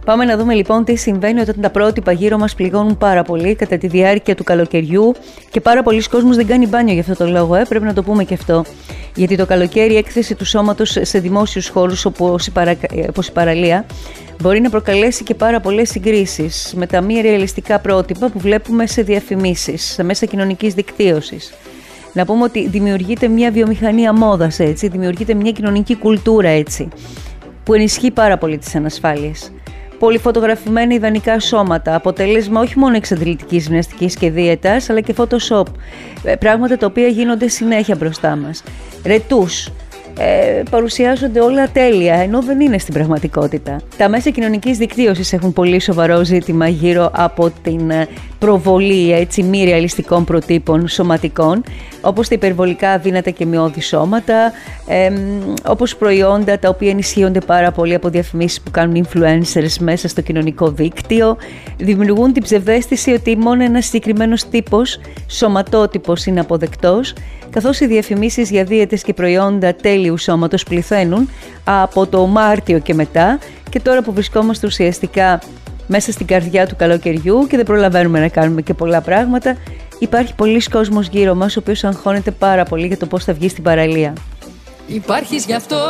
Πάμε να δούμε λοιπόν τι συμβαίνει όταν τα πρότυπα γύρω μας πληγώνουν πάρα πολύ κατά τη διάρκεια του καλοκαιριού και πάρα πολλοί κόσμος δεν κάνει μπάνιο για αυτό το λόγο, πρέπει να το πούμε και αυτό. Γιατί το καλοκαίρι η έκθεση του σώματος σε δημόσιους χώρους όπως η παραλία μπορεί να προκαλέσει και πάρα πολλές συγκρίσεις με τα μη ρεαλιστικά πρότυπα που βλέπουμε σε διαφημίσεις, σε μέσα κοινωνικής δικτύωσης. Να πούμε ότι δημιουργείται μια βιομηχανία μόδας, έτσι, δημιουργείται μια κοινωνική κουλτούρα, έτσι, που ενισχύει πάρα πολύ τις ανασφάλειες. Πολυφωτογραφημένα ιδανικά σώματα, αποτέλεσμα όχι μόνο εξαντλητικής γυμναστικής και δίαιτας, αλλά και Photoshop. Πράγματα τα οποία γίνονται συνέχεια μπροστά μας. Ρετούς. Παρουσιάζονται όλα τέλεια, ενώ δεν είναι στην πραγματικότητα. Τα μέσα κοινωνικής δικτύωσης έχουν πολύ σοβαρό ζήτημα γύρω από την προβολή έτσι, μη ρεαλιστικών προτύπων σωματικών, όπως τα υπερβολικά αδύνατα και μειώδη σώματα, όπως προϊόντα τα οποία ενισχύονται πάρα πολύ από διαφημίσεις που κάνουν influencers μέσα στο κοινωνικό δίκτυο, δημιουργούν την ψευδαίσθηση ότι μόνο ένας συγκεκριμένος τύπος, σωματότυπος είναι αποδεκτός, καθώς οι διαφημίσεις για δίαιτες και προϊόντα τέλειου σώματος πληθαίνουν από το Μάρτιο και μετά, και τώρα που βρισκόμαστε ουσιαστικά μέσα στην καρδιά του καλοκαιριού και δεν προλαβαίνουμε να κάνουμε και πολλά πράγματα, υπάρχει πολλής κόσμος γύρω μας ο οποίος αγχώνεται πάρα πολύ για το πώς θα βγει στην παραλία. Υπάρχεις γι' αυτό.